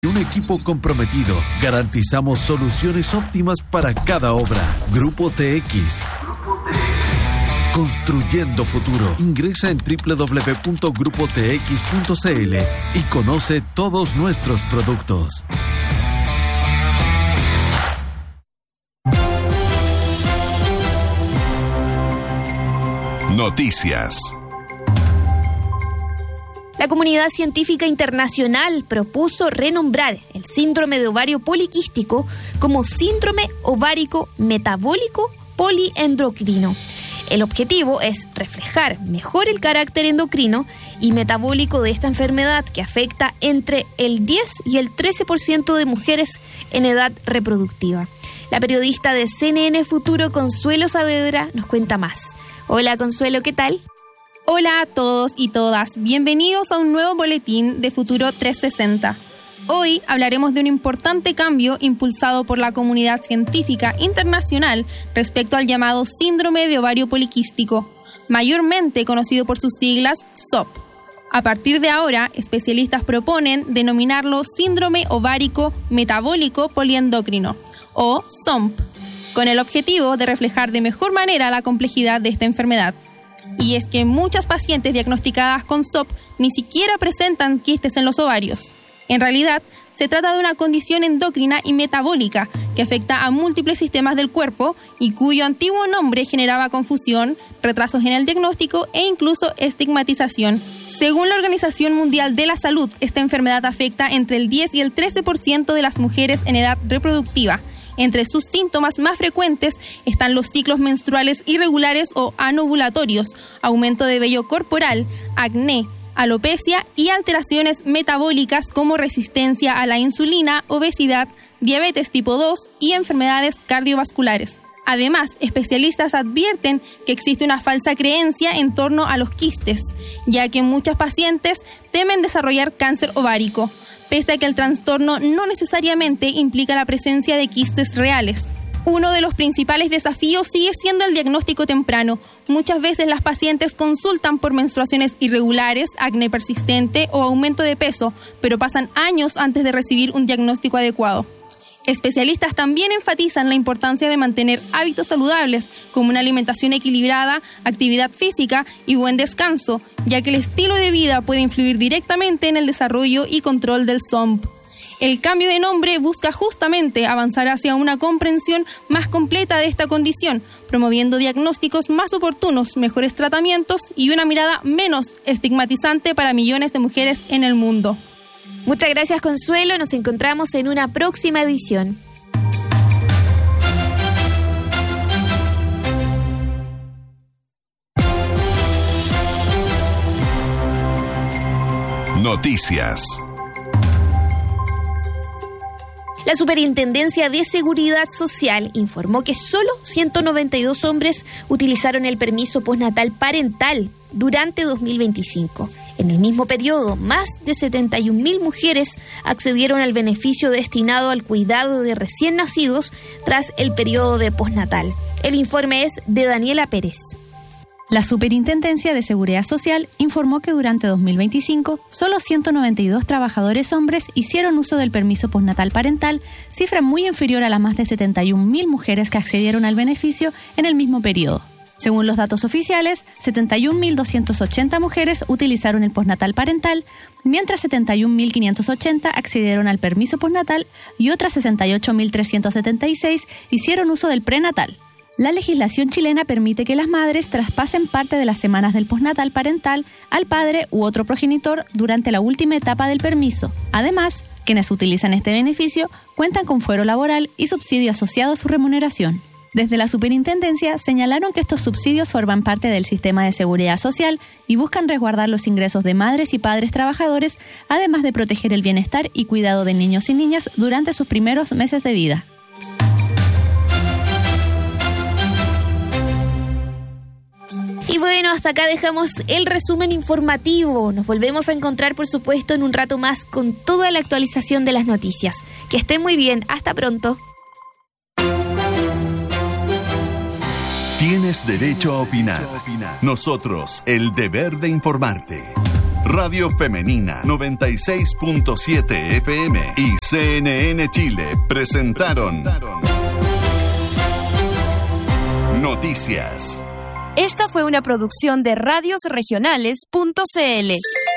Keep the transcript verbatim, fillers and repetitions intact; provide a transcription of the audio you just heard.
Un equipo comprometido. Garantizamos soluciones óptimas para cada obra. Grupo T X. Grupo T X. Construyendo futuro. Ingresa en doble u doble u doble u punto grupo t x punto c l y conoce todos nuestros productos. Noticias. La comunidad científica internacional propuso renombrar el síndrome de ovario poliquístico como síndrome ovárico metabólico poliendocrino. El objetivo es reflejar mejor el carácter endocrino y metabólico de esta enfermedad que afecta entre el diez y el trece por ciento de mujeres en edad reproductiva. La periodista de C N N Futuro, Consuelo Saavedra, nos cuenta más. Hola Consuelo, ¿qué tal? Hola a todos y todas, bienvenidos a un nuevo boletín de Futuro trescientos sesenta. Hoy hablaremos de un importante cambio impulsado por la comunidad científica internacional respecto al llamado síndrome de ovario poliquístico, mayormente conocido por sus siglas S O P. A partir de ahora, especialistas proponen denominarlo síndrome ovárico metabólico poliendocrino, o S O M P, con el objetivo de reflejar de mejor manera la complejidad de esta enfermedad. Y es que muchas pacientes diagnosticadas con S O P ni siquiera presentan quistes en los ovarios. En realidad, se trata de una condición endocrina y metabólica que afecta a múltiples sistemas del cuerpo y cuyo antiguo nombre generaba confusión, retrasos en el diagnóstico e incluso estigmatización. Según la Organización Mundial de la Salud, esta enfermedad afecta entre el diez y el trece por ciento de las mujeres en edad reproductiva. Entre sus síntomas más frecuentes están los ciclos menstruales irregulares o anovulatorios, aumento de vello corporal, acné, alopecia y alteraciones metabólicas como resistencia a la insulina, obesidad, diabetes tipo dos y enfermedades cardiovasculares. Además, especialistas advierten que existe una falsa creencia en torno a los quistes, ya que muchas pacientes temen desarrollar cáncer ovárico, pese a que el trastorno no necesariamente implica la presencia de quistes reales. Uno de los principales desafíos sigue siendo el diagnóstico temprano. Muchas veces las pacientes consultan por menstruaciones irregulares, acné persistente o aumento de peso, pero pasan años antes de recibir un diagnóstico adecuado. Especialistas también enfatizan la importancia de mantener hábitos saludables, como una alimentación equilibrada, actividad física y buen descanso, ya que el estilo de vida puede influir directamente en el desarrollo y control del S O M P. El cambio de nombre busca justamente avanzar hacia una comprensión más completa de esta condición, promoviendo diagnósticos más oportunos, mejores tratamientos y una mirada menos estigmatizante para millones de mujeres en el mundo. Muchas gracias, Consuelo. Nos encontramos en una próxima edición. Noticias. La Superintendencia de Seguridad Social informó que solo ciento noventa y dos hombres utilizaron el permiso postnatal parental durante dos mil veinticinco. En el mismo periodo, más de setenta y un mil mujeres accedieron al beneficio destinado al cuidado de recién nacidos tras el periodo de postnatal. El informe es de Daniela Pérez. La Superintendencia de Seguridad Social informó que durante dos mil veinticinco solo ciento noventa y dos trabajadores hombres hicieron uso del permiso postnatal parental, cifra muy inferior a las más de setenta y un mil mujeres que accedieron al beneficio en el mismo periodo. Según los datos oficiales, setenta y un mil doscientas ochenta mujeres utilizaron el postnatal parental, mientras setenta y un mil quinientas ochenta accedieron al permiso postnatal y otras sesenta y ocho mil trescientas setenta y seis hicieron uso del prenatal. La legislación chilena permite que las madres traspasen parte de las semanas del postnatal parental al padre u otro progenitor durante la última etapa del permiso. Además, quienes utilizan este beneficio cuentan con fuero laboral y subsidio asociado a su remuneración. Desde la Superintendencia señalaron que estos subsidios forman parte del sistema de seguridad social y buscan resguardar los ingresos de madres y padres trabajadores, además de proteger el bienestar y cuidado de niños y niñas durante sus primeros meses de vida. Y bueno, hasta acá dejamos el resumen informativo. Nos volvemos a encontrar, por supuesto, en un rato más con toda la actualización de las noticias. Que estén muy bien. Hasta pronto. Tienes derecho a opinar. Nosotros, el deber de informarte. Radio Femenina noventa y seis punto siete F M y C N N Chile presentaron Noticias. Esta fue una producción de radios regionales punto c l.